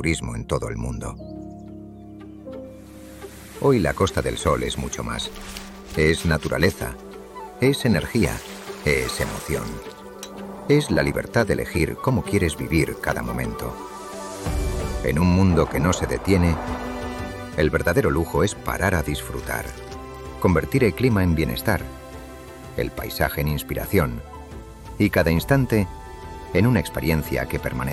turismo en todo el mundo. Hoy la Costa del Sol es mucho más. Es naturaleza, es energía, es emoción. Es la libertad de elegir cómo quieres vivir cada momento. En un mundo que no se detiene, el verdadero lujo es parar a disfrutar, convertir el clima en bienestar, el paisaje en inspiración y cada instante en una experiencia que permanece.